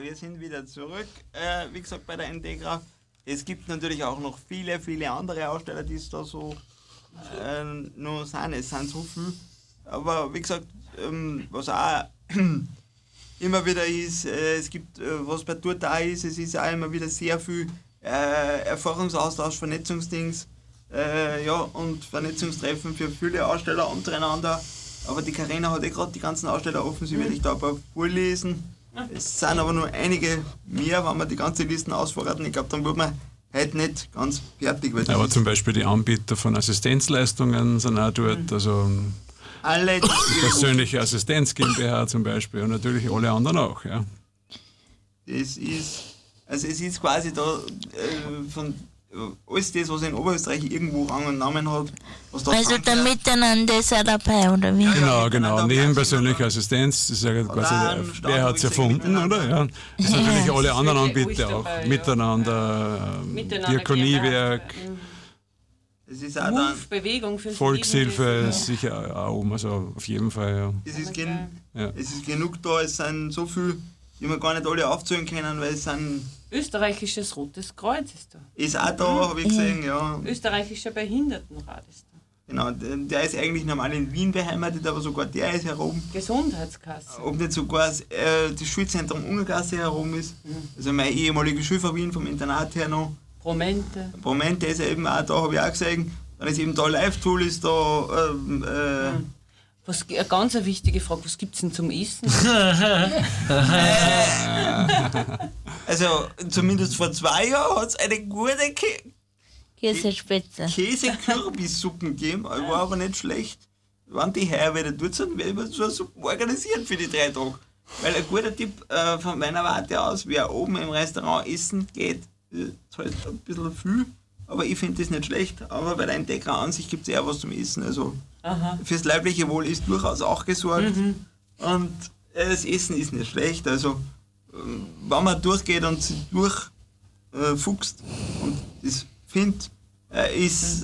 wir sind wieder zurück, wie gesagt, bei der Integra. Es gibt natürlich auch noch viele, viele andere Aussteller, die es da so noch sind. Es sind so viele. Aber wie gesagt, was auch immer wieder ist, es gibt, was bei Tour da ist, es ist auch immer wieder sehr viel Erfahrungsaustausch, Vernetzungsdings, und Vernetzungstreffen für viele Aussteller untereinander. Aber die Carina hat gerade die ganzen Aussteller offen, sie werde ich da aber vorlesen. Es sind aber nur einige mehr, wenn wir die ganze Listen ausvorraten. Ich glaube, dann wird man heute nicht ganz fertig. Weil aber zum Beispiel die Anbieter von Assistenzleistungen sind auch dort, also alle die persönliche Assistenz GmbH zum Beispiel und natürlich alle anderen auch. Ja. Es ist quasi da von alles das, was in Oberösterreich irgendwo Rang und Namen hat. Was da also der Miteinander ist auch dabei, oder wie? Genau. Neben persönlicher Assistenz, das ist ja quasi, wer hat es erfunden, oder? Ja. Das sind natürlich alle anderen Anbieter auch. Miteinander, Diakoniewerk, es ist auch dann Bewegung für Volkshilfe ist sicher auch oben, also auf jeden Fall. Ja. Es ist genug da, es sind so viele, die wir gar nicht alle aufzählen können, weil es sind... Österreichisches Rotes Kreuz ist da. Ist auch da, habe ich gesehen, ja. Österreichischer Behindertenrat ist da. Genau, der ist eigentlich normal in Wien beheimatet, aber sogar der ist herum. Gesundheitskasse. Ob nicht sogar das Schulzentrum Ungergasse herum ist. Also meine ehemalige Schule Wien vom Internat her noch. Promente ist eben auch da, habe ich auch gesehen. Dann ist eben da Live-Tool, ist da... Eine ganz wichtige Frage, was gibt es denn zum Essen? Also zumindest vor 2 Jahren hat es eine gute Käsespitze. Käse-Kürbissuppen gegeben, war aber nicht schlecht. Wenn die heuer wieder dort sind, werde ich mir so eine Suppe organisieren für die 3 Tage. Weil ein guter Tipp von meiner Warte aus, wer oben im Restaurant essen geht, ist halt ein bisschen viel, aber ich finde das nicht schlecht. Aber bei der Integra an sich gibt es eher was zum Essen. Also fürs leibliche Wohl ist durchaus auch gesorgt. Und das Essen ist nicht schlecht. Also wenn man durchgeht und sich durchfuchst und das findet, ist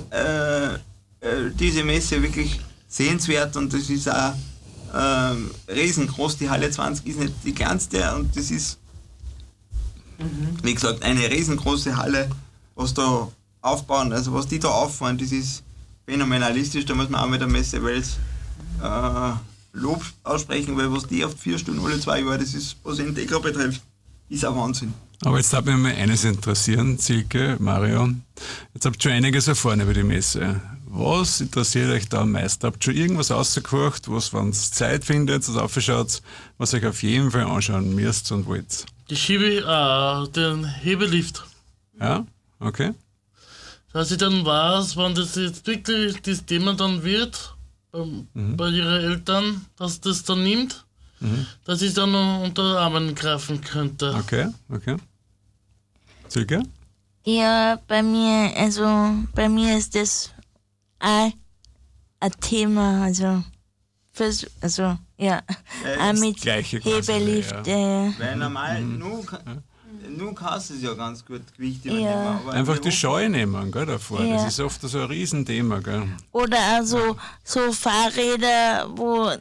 diese Messe wirklich sehenswert und das ist auch riesengroß. Die Halle 20 ist nicht die kleinste und das ist, wie gesagt, eine riesengroße Halle, was da aufbauen, also was die da auffahren, das ist phänomenalistisch. Da muss man auch mit der Messe Wels Lob aussprechen, weil was die auf 4 Stunden alle 2 Jahre, das ist, was Integra betrifft, ist ein Wahnsinn. Aber jetzt darf mich mal eines interessieren, Silke, Mario. Jetzt habt ihr schon einiges erfahren über die Messe. Was interessiert euch da am meisten? Habt ihr schon irgendwas rausgekocht, was, wenn ihr Zeit findet und aufschaut, was euch auf jeden Fall anschauen müsst und wollt? Den Hebelift. Ja, okay. Dass ich dann weiß, wenn das jetzt wirklich das Thema dann wird, bei ihren Eltern, dass das dann nimmt, dass ich dann noch unter Armen greifen könnte. Okay. Silke? Ja, bei mir ist das auch ein Thema, auch mit Hebelift. Weil normal, nun kannst du es ja ganz gut Gewicht übernehmen. Ja. Aber Einfach die Scheu nehmen, gell, davor. Ja. Das ist oft so ein Riesenthema, gell. Oder also so Fahrräder, wo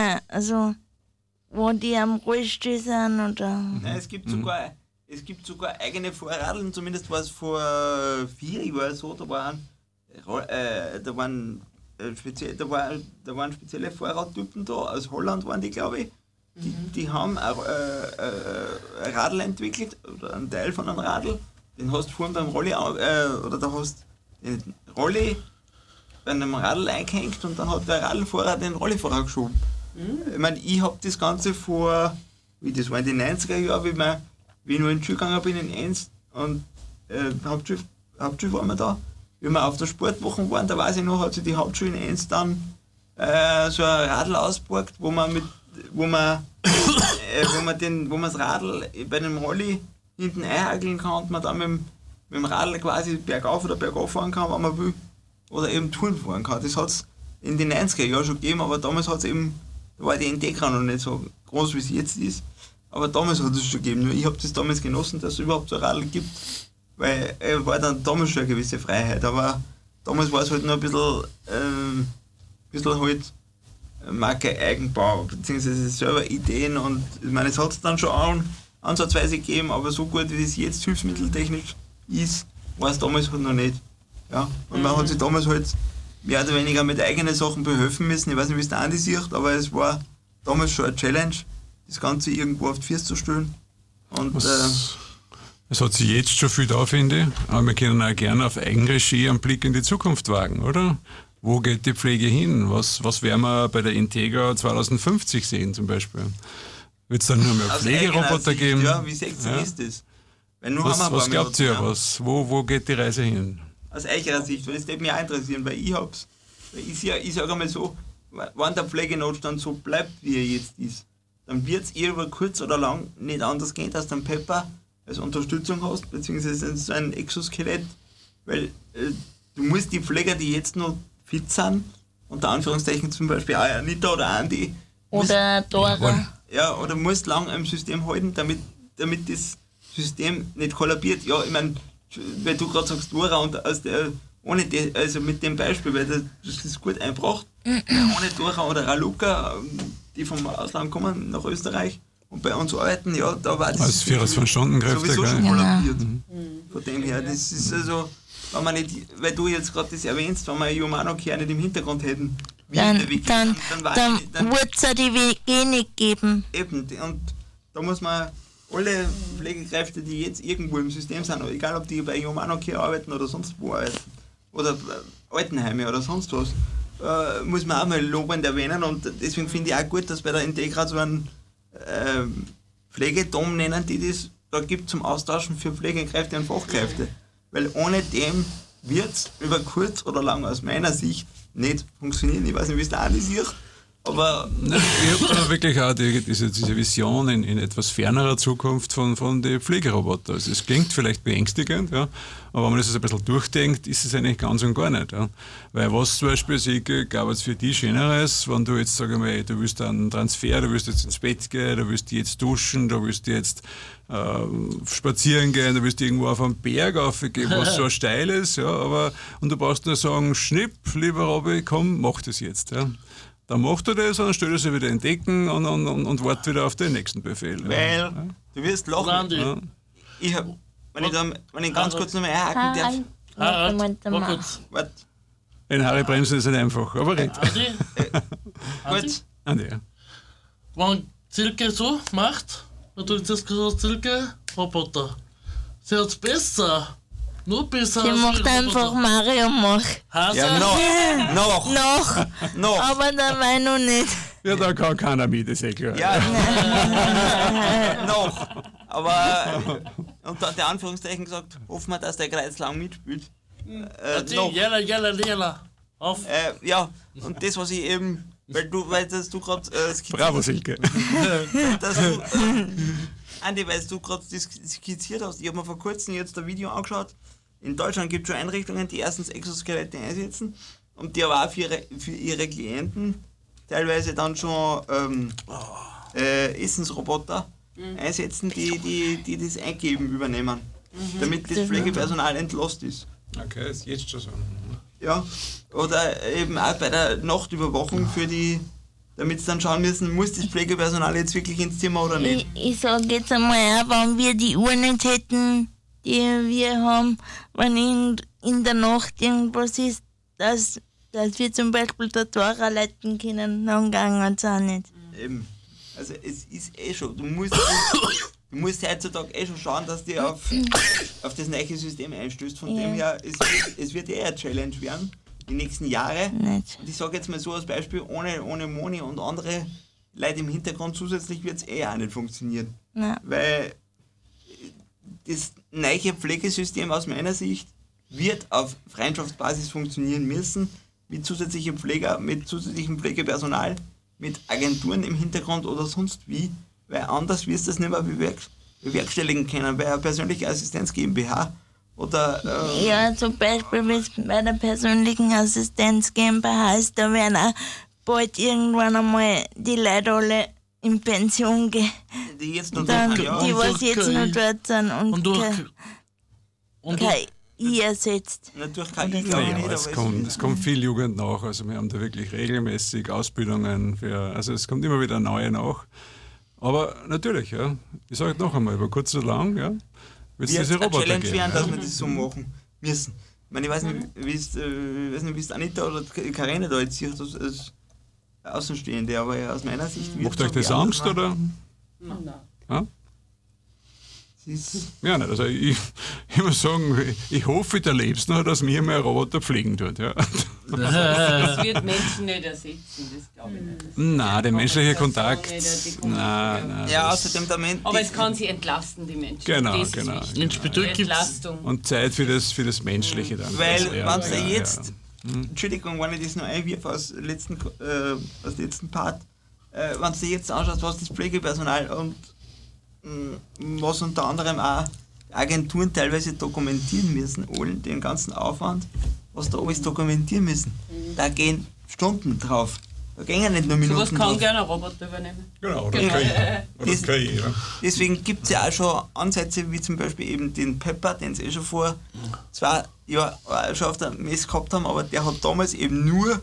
die am Rollstuhl sind, oder? Nein, es gibt sogar eigene Vorradeln, zumindest war es vor 4 Jahren so, da waren spezielle Fahrradtypen da, aus Holland waren die, glaube ich. Die haben ein Radl entwickelt, oder einen Teil von einem Radl, den hast du vorne beim Rolli, oder da hast den Rolli bei einem Radl eingehängt und dann hat der Radlfahrer den Rollifahrer geschoben. Ich meine, ich habe das Ganze das war in den 90er Jahren, wie ich noch in die Schule gegangen bin, in Enns, und Hauptschule waren wir da, wie wir auf der Sportwoche waren, da weiß ich noch, hat sich die Hauptschule in Enns dann so ein Radl ausgeborgt, wo man das Radl bei dem Rolli hinten einhakeln kann und man dann mit dem Radl quasi bergauf oder bergab fahren kann, wenn man will, oder eben Touren fahren kann. Das hat es in den 90er Jahren schon gegeben, aber damals hat es eben, da war die Integra noch nicht so groß, wie sie jetzt ist, aber damals hat es schon gegeben. Nur ich habe das damals genossen, dass es überhaupt so ein Radl gibt, weil war dann damals schon eine gewisse Freiheit, aber damals war es halt noch ein bisschen halt Marke Eigenbau, beziehungsweise selber Ideen, und ich meine, es hat es dann schon ansatzweise gegeben, aber so gut wie das jetzt hilfsmitteltechnisch ist, war es damals halt noch nicht. Ja? Und man hat sich damals halt mehr oder weniger mit eigenen Sachen behelfen müssen. Ich weiß nicht, wie es der Andi sieht, aber es war damals schon eine Challenge, das Ganze irgendwo auf die Füße zu stellen. Und es hat sich jetzt schon viel da, finde ich, aber wir können auch gerne auf Eigenregie einen Blick in die Zukunft wagen, oder? Wo geht die Pflege hin? Was werden wir bei der Integra 2050 sehen zum Beispiel? Wird es dann nur mehr aus Pflegeroboter eigener Sicht, geben? Ja, wie seht ihr ist das? Weil nur haben wir ein Was paar glaubt ihr? Minuten, ja. Wo geht die Reise hin? Aus eurer Sicht, weil das würde mich auch interessieren, weil ich sage einmal so, wenn der Pflegenotstand so bleibt, wie er jetzt ist, dann wird es über kurz oder lang nicht anders gehen, dass du einen Pepper als Unterstützung hast, beziehungsweise so ein Exoskelett, weil du musst die Pfleger, die jetzt noch fit sind, unter Anführungszeichen zum Beispiel auch Anita oder Andi, Oder Dora. ja, oder musst lang im System halten, damit das System nicht kollabiert. Ja, ich meine, weil du gerade sagst, Dora, und also mit dem Beispiel, weil das ist gut eingebracht, ohne Dora oder Raluca, die vom Ausland kommen nach Österreich und bei uns arbeiten, ja, da war das Als 24-Stunden-Kräfte, sowieso gell? schon kollabiert. Von dem her, das ist also, wenn man nicht, weil du jetzt gerade das erwähnst, wenn wir Humano Care nicht im Hintergrund hätten, wie Dann der Weg dann, war dann ich- dann wird es ja die WG nicht geben. eben, und da muss man alle Pflegekräfte, die jetzt irgendwo im System sind, egal ob die bei Humano Care arbeiten oder sonst wo arbeiten, oder Altenheime oder sonst was, muss man auch mal lobend erwähnen, und deswegen finde ich auch gut, dass bei der Integra so einen Pflegedom nennen, die das da gibt zum Austauschen für Pflegekräfte und Fachkräfte. Weil ohne dem wird es über kurz oder lang aus meiner Sicht nicht funktionieren. Ich weiß nicht, wie es der Andi sieht, aber Ich habe da wirklich auch diese Vision in etwas fernerer Zukunft von den Pflegeroboter. Also es klingt vielleicht beängstigend, ja, aber wenn man das ein bisschen durchdenkt, ist es eigentlich ganz und gar nicht. Ja. Weil was zum Beispiel, ich glaube jetzt für dich Schöneres, wenn du jetzt, sag ich mal, du willst einen Transfer, du willst jetzt ins Bett gehen, du willst jetzt duschen, du willst jetzt spazieren gehen, du willst irgendwo auf einen Berg aufgehen, was so steil ist, ja, aber, und du brauchst nur sagen, Schnipp, lieber Robby, komm, mach das jetzt. Ja. Dann macht er das und dann stellt er sich wieder in Decken und wartet wieder auf den nächsten Befehl. Ja. weil du wirst lachen. Andi, Ja. Wenn ich ganz kurz nochmal einhaken darf. Harald, Moment, war mal. kurz. Warte, Ein Harry Bremsen ist nicht einfach, aber red. Andi, gut. Andi, ja. wenn Silke so macht, weil du jetzt gesagt Silke, Roboter, sie hat's besser. Nur besser Sie als macht die einfach Roboter. Mario mach. Hase, Ja, noch. Noch, aber dabei noch nicht. Ja, da kann keiner mit, ist eh klar. Ja, noch. Aber unter der Anführungszeichen gesagt, hoffen wir, dass der Kreis lang mitspielt. Noch. Jella. Auf. Ja, und das, was ich eben, weil du gerade Bravo, Silke. Andi, weil du gerade das skizziert hast, ich habe mir vor kurzem jetzt ein Video angeschaut. In Deutschland gibt es schon Einrichtungen, die erstens Exoskelette einsetzen und die aber auch für ihre Klienten teilweise dann schon Essensroboter einsetzen, die das Eingeben übernehmen, damit das Pflegepersonal entlastet ist. Okay, ist jetzt schon so. Ja, oder eben auch bei der Nachtüberwachung damit sie dann schauen müssen, muss das Pflegepersonal jetzt wirklich ins Zimmer oder nicht. Ich sage jetzt einmal auch, wenn wir die Uhr nicht hätten, die wir haben, wenn in der Nacht irgendwas ist, dass wir zum Beispiel der Tora leiten können, dann gehen sie auch nicht. Eben. Also es ist eh schon, du musst heutzutage eh schon schauen, dass du auf das neue System einstößt. Von dem her, es wird eh eine Challenge werden, die nächsten Jahre. Nicht. Und ich sage jetzt mal so als Beispiel, ohne Moni und andere Leute im Hintergrund zusätzlich wird es eh auch nicht funktionieren. Nein. Weil das neue Pflegesystem aus meiner Sicht wird auf Freundschaftsbasis funktionieren müssen, mit zusätzlichem Pfleger, mit zusätzlichem Pflegepersonal, mit Agenturen im Hintergrund oder sonst wie, weil anders wirst du das nicht mehr bewerkstelligen können, bei einer persönlichen Assistenz GmbH oder Ja, zum Beispiel, wie es bei der persönlichen Assistenz GmbH ist, da werden auch bald irgendwann einmal die Leute alle in Pension gehen. die jetzt noch Dann, dort sind, ja. die was durch jetzt KI. noch dort sind Und durch. KI ersetzt. Natürlich kann ich Oder glaube so. ich Ja, nicht, es kommt viel Jugend nach. Also wir haben da wirklich regelmäßig Ausbildungen für, also es kommt immer wieder neue nach. Aber natürlich, ja. Ich sage noch einmal, über kurz oder lang, ja, wird es Wird diese eine Roboter Challenge geben. werden, dass Ja. wir das so machen müssen. Ich weiß nicht, wie es Anita oder Karine da jetzt sieht, als Außenstehende, aber ja, aus meiner Sicht wird Macht euch das Angst, oder? Nein. Ja? Es ist, Ja, nicht. Also ich muss sagen, ich hoffe der Lebst noch, dass mir mal ein Roboter pflegen tut. Ja. Das wird Menschen nicht ersetzen, das glaube ich nicht. Nein, der menschliche Kommunikation Kontakt. nicht, die Nein, ja, das- außerdem der Mensch. Aber es kann sie entlasten, die Menschen. Genau, das ist genau. wichtig. In Spital gibt es Entlastung. Und Zeit für das Menschliche dann. Weil, Also, wenn ja, du ja, jetzt, Entschuldigung, wenn ich das noch einwirf aus letzten Part, wenn du dir jetzt anschaust, was das Pflegepersonal und was unter anderem auch Agenturen teilweise dokumentieren müssen, allen den ganzen Aufwand, was da alles dokumentieren müssen. Da gehen Stunden drauf. Da gehen ja nicht nur Minuten Sowas kann drauf. gerne ein Roboter übernehmen. Genau, oder Ja. KI. Oder Das- KI, ja. Deswegen gibt es ja auch schon Ansätze, wie zum Beispiel eben den Pepper, den sie schon vor 2 Jahren schon auf der Messe gehabt haben, aber der hat damals eben nur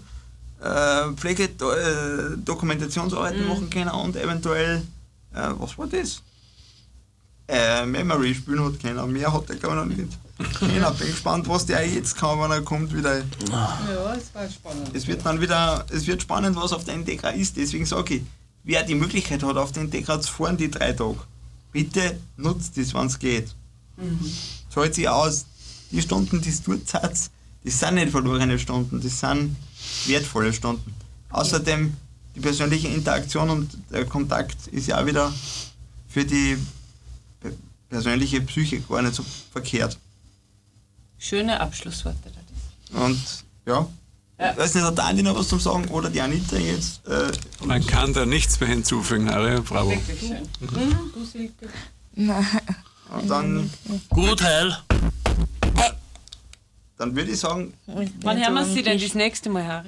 Dokumentationsarbeiten machen können und eventuell, was war das? Memory spielen hat können. Mehr hat er glaube ich noch nicht. Ich bin gespannt, was der jetzt kann, wenn er kommt wieder. Ja, es war spannend. Es wird spannend, was auf der Integra ist. Deswegen sage ich, wer die Möglichkeit hat, auf der Integra zu fahren, die 3 Tage, bitte nutzt das, wenn es geht. Zahlt sich aus. Die Stunden, die es dort seid, das sind nicht verlorene Stunden, das sind wertvolle Stunden. Außerdem die persönliche Interaktion und der Kontakt ist ja auch wieder für die persönliche Psyche gar nicht so verkehrt. Schöne Abschlussworte. Das. Und ja, ich weiß nicht, hat der Andi noch was zum Sagen oder die Anita jetzt? Man kann da nichts mehr hinzufügen, Harry. Bravo. Wirklich schön. Du, Silke. Und dann Gut heil. würde ich sagen, Wann hören wir sie denn das nächste Mal, Harry?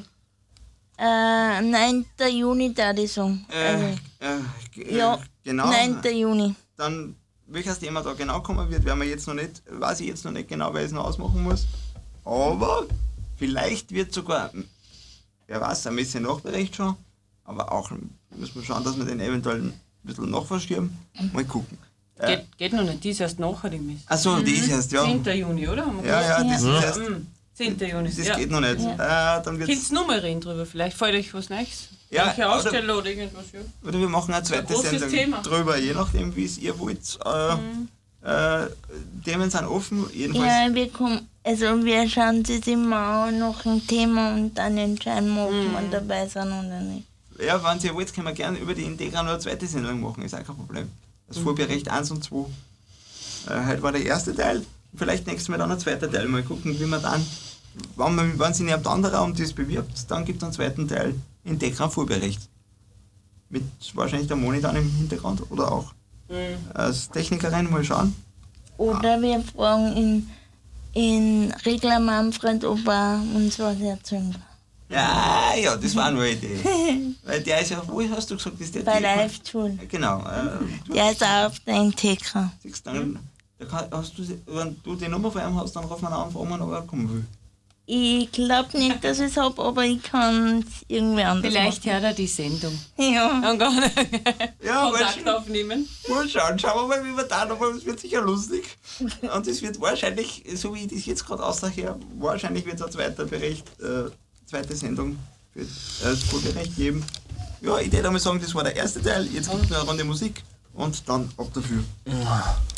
9. Juni, da ich sagen. Ja, genau. 9. Juni. Dann, welches Thema da genau kommen wird, weiß ich jetzt noch nicht genau, weil ich es noch ausmachen muss. Aber vielleicht wird sogar, wer weiß, ein bisschen Nachbericht schon, aber auch müssen wir schauen, dass wir den eventuell ein bisschen nachverschieben. Mal gucken. Geht noch nicht, die ist erst nachher die Messe. Achso, die ist erst, ja. 10. Juni, oder? Haben wir Ja, gesagt? das ist erst. 10. Juni. Das ja. geht noch nicht. Dann Könnt wird's, ihr nur mal reden drüber? Vielleicht fällt euch was Neues. Ja, Welche Aussteller oder irgendwas, ja. oder wir machen eine zweite großes Sendung Thema. drüber, je nachdem, wie es ihr wollt. Themen sind offen, jedenfalls. Ja, wir schauen uns immer an nach dem Thema und dann entscheiden wir, ob wir dabei sind oder nicht. Ja, wenn ihr wollt, können wir gerne über die Integra noch eine zweite Sendung machen, ist auch kein Problem. Das Vorbericht 1 und 2. Heute war der erste Teil, vielleicht nächstes Mal dann ein zweiter Teil. Mal gucken, wie wir dann, wenn sich jemand anderer um das bewirbt, dann gibt es einen zweiten Teil, Integra Vorbericht. Mit wahrscheinlich der Moni dann im Hintergrund oder auch als Technikerin, mal schauen. Oder wir fragen in Regler Manfred, ob er uns was erzählen kann. Ja, das war nur eine Idee. Weil der ist ja, wo hast du gesagt, ist der Bei Typ? Live-Tool. Genau. Der ist auch auf der Integra. Siehst du, wenn du die Nummer von ihm hast, dann rufen wir ihn an, fragen wir, ob er kommen will. Ich glaube nicht, dass ich es habe, aber ich kann es irgendwie anders Vielleicht hört er die Sendung. machen. Ja. Dann kann er Ja, Kontakt aufnehmen. mal schauen wir mal, wie wir da noch, es wird sicher lustig. Und es wird wahrscheinlich, so wie ich das jetzt gerade aussage, wahrscheinlich wird es ein zweiter Bericht, zweite Sendung für das Vorbericht geben. Ja, ich würde mal sagen, das war der erste Teil, jetzt kommt noch eine Runde Musik und dann ab dafür.